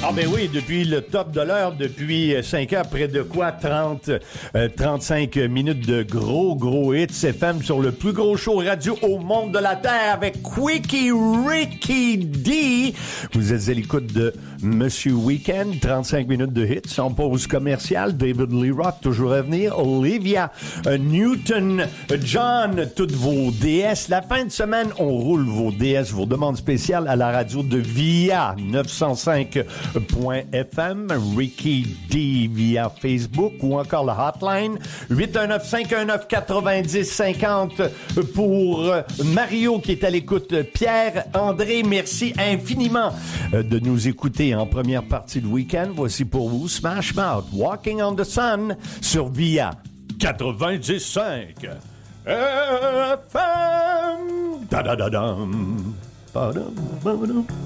Ah ben oui, depuis le top de l'heure, depuis 5 heures, près de quoi? 35 minutes de gros hits FM sur le plus gros show radio au monde de la Terre avec Quickie Ricky D. Vous êtes à l'écoute de Monsieur Weekend, 35 minutes de hits, sans pause commerciale. David Lee Roth, toujours à venir. Olivia Newton John, toutes vos DS. La fin de semaine, on roule vos DS, vos demandes spéciales à la radio de VIA 905.FM, Ricky D via Facebook ou encore la hotline 819-519-9050 pour Mario qui est à l'écoute. Pierre, André, merci infiniment de nous écouter en première partie de week-end. Voici pour vous Smash Mouth, Walking on the Sun sur VIA 95 FM. Da da da dam.